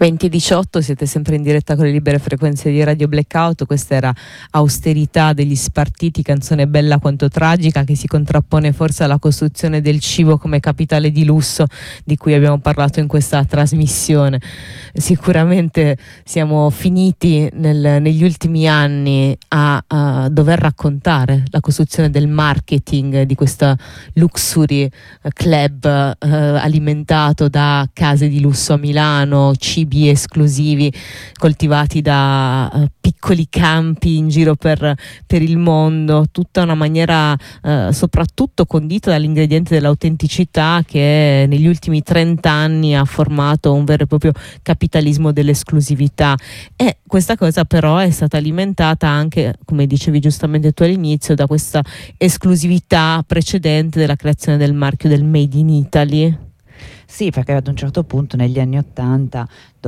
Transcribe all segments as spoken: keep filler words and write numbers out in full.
venti e diciotto, siete sempre in diretta con le libere frequenze di Radio Blackout. Questa era Austerità degli Spartiti, canzone bella quanto tragica, che si contrappone forse alla costruzione del cibo come capitale di lusso di cui abbiamo parlato in questa trasmissione. Sicuramente siamo finiti nel, negli ultimi anni a, a dover raccontare la costruzione del marketing di questa luxury club eh, alimentato da case di lusso a Milano, cibi esclusivi coltivati da uh, piccoli campi in giro per, per il mondo, tutta una maniera uh, soprattutto condita dall'ingrediente dell'autenticità che negli ultimi trenta anni ha formato un vero e proprio capitalismo dell'esclusività. E questa cosa però è stata alimentata anche, come dicevi giustamente tu all'inizio, da questa esclusività precedente della creazione del marchio del Made in Italy. Sì, perché ad un certo punto negli anni Ottanta,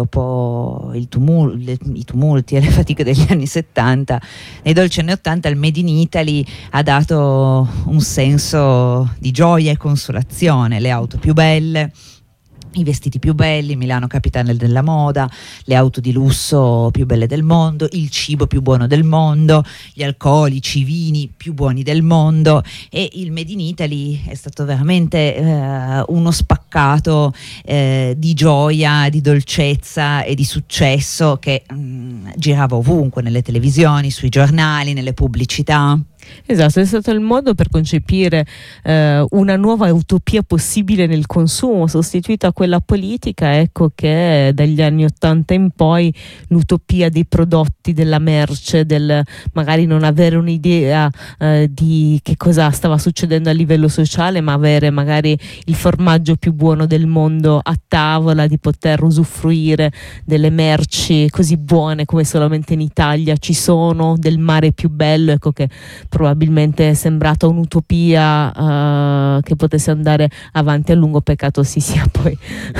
dopo il tumul- le, i tumulti e le fatiche degli anni settanta, nei dolci anni Ottanta il Made in Italy ha dato un senso di gioia e consolazione, le auto più belle, i vestiti più belli, Milano capitale della moda, le auto di lusso più belle del mondo, il cibo più buono del mondo, gli alcolici, i vini più buoni del mondo, e il Made in Italy è stato veramente eh, uno spaccato eh, di gioia, di dolcezza e di successo che mh, girava ovunque, nelle televisioni, sui giornali, nelle pubblicità. Esatto, è stato il modo per concepire eh, una nuova utopia possibile nel consumo, sostituita a quella politica. Ecco che dagli anni Ottanta in poi l'utopia dei prodotti, della merce, del magari non avere un'idea eh, di che cosa stava succedendo a livello sociale, ma avere magari il formaggio più buono del mondo a tavola, di poter usufruire delle merci così buone come solamente in Italia ci sono, del mare più bello. Ecco che probabilmente è sembrata un'utopia uh, che potesse andare avanti a lungo, peccato si sia poi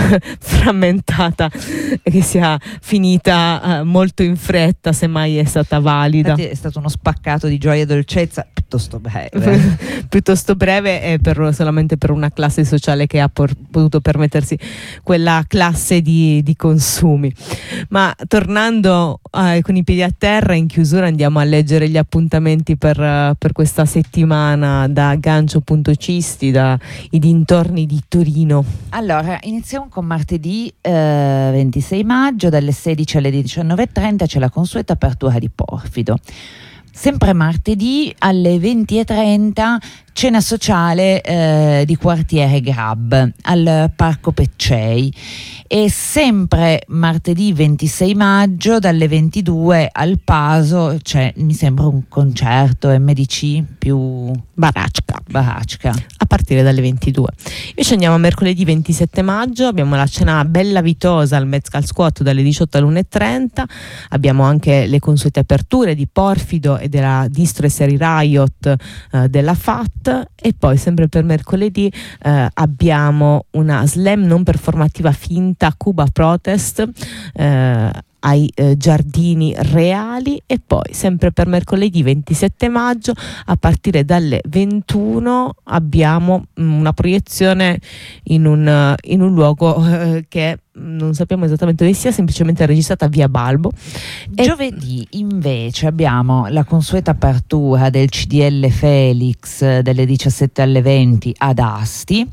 frammentata e che sia finita uh, molto in fretta, se mai è stata valida. Infatti è stato uno spaccato di gioia e dolcezza piuttosto breve piuttosto breve e per, solamente per una classe sociale che ha por- potuto permettersi quella classe di, di consumi. Ma tornando uh, con i piedi a terra, in chiusura andiamo a leggere gli appuntamenti per uh, per questa settimana da Gancio punto Cisti, dai dintorni di Torino. Allora, iniziamo con martedì eh, ventisei maggio, dalle sedici alle diciannove e trenta c'è la consueta apertura di Porfido. Sempre martedì alle venti e trenta cena sociale eh, di quartiere Grab al Parco Peccei, e sempre martedì ventisei maggio dalle ventidue al Paso c'è, mi sembra, un concerto M D C più Baracca. Baracca a partire dalle ventidue. Invece andiamo a mercoledì ventisette maggio, abbiamo la cena bella vitosa al Mezcal Squat dalle diciotto all'una e trenta. Abbiamo anche le consuete aperture di Porfido e della Distro e Seri Riot eh, della F A T. E poi sempre per mercoledì eh, abbiamo una slam non performativa finta Cuba Protest eh, ai eh, Giardini Reali. E poi sempre per mercoledì ventisette maggio a partire dalle ventuno abbiamo mh, una proiezione in un, in un luogo eh, che non sappiamo esattamente dove sia, semplicemente registrata via Balbo. E giovedì invece abbiamo la consueta apertura del C D L Felix dalle diciassette alle venti ad Asti.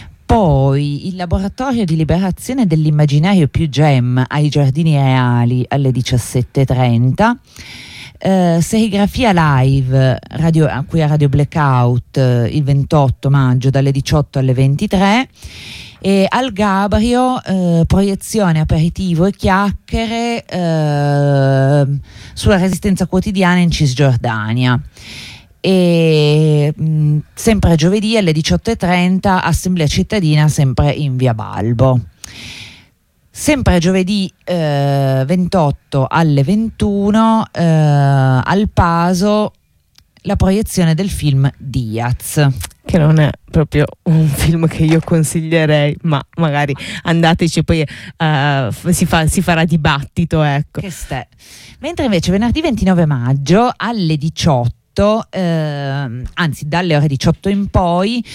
Poi il laboratorio di liberazione dell'immaginario più Gem ai Giardini Reali alle diciassette e trenta. Uh, serigrafia live radio, qui a Radio Blackout uh, il ventotto maggio dalle diciotto alle ventitré. E al Gabrio eh, proiezione, aperitivo e chiacchiere eh, sulla resistenza quotidiana in Cisgiordania. E mh, sempre giovedì alle diciotto e trenta assemblea cittadina sempre in via Balbo. Sempre giovedì eh, ventotto alle ventuno eh, al Paso la proiezione del film Diaz, che non è proprio un film che io consiglierei, ma magari andateci, poi uh, si, fa, si farà dibattito, ecco. Che ste. Mentre invece venerdì ventinove maggio alle diciotto, eh, anzi dalle ore diciotto in poi,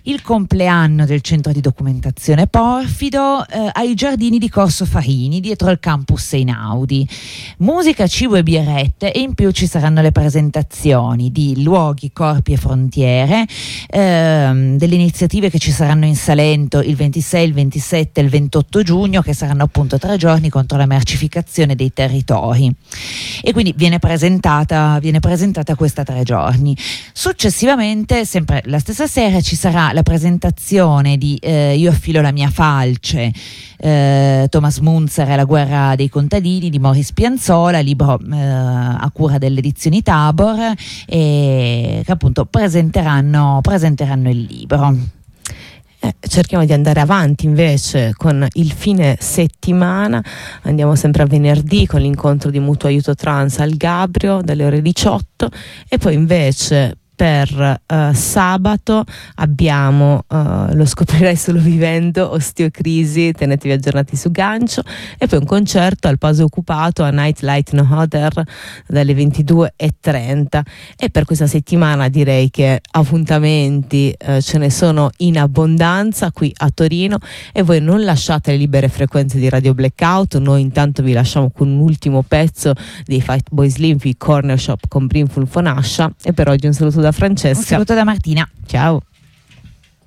il compleanno del centro di documentazione Porfido eh, ai giardini di Corso Farini dietro al campus Einaudi. Musica, cibo e birrette, e in più ci saranno le presentazioni di luoghi, corpi e frontiere, ehm, delle iniziative che ci saranno in Salento il ventisei, il ventisette e il ventotto giugno, che saranno appunto tre giorni contro la mercificazione dei territori, e quindi viene presentata, viene presentata questa tre giorni. Successivamente, sempre la stessa sera, ci sarà la presentazione di eh, Io affilo la mia falce, eh, Thomas Munzer e la guerra dei contadini di Maurice Pianzola, libro eh, a cura delle edizioni Tabor, e che appunto presenteranno, presenteranno il libro. Eh, cerchiamo di andare avanti invece con il fine settimana. Andiamo sempre a venerdì con l'incontro di Mutuo Aiuto Trans al Gabrio dalle ore diciotto, e poi invece per uh, sabato abbiamo, uh, lo scoprirai solo vivendo, Osteocrisi, tenetevi aggiornati su Gancio, e poi un concerto al Paso Occupato a Nightlight No Other dalle ventidue e trenta. E per questa settimana direi che appuntamenti uh, ce ne sono in abbondanza qui a Torino, e voi non lasciate le libere frequenze di Radio Blackout. Noi intanto vi lasciamo con un ultimo pezzo dei Fatboy Slim, Corner Shop con Brimful Fonascia, e per oggi un saluto da Francesca. Un saluto da Martina. Ciao.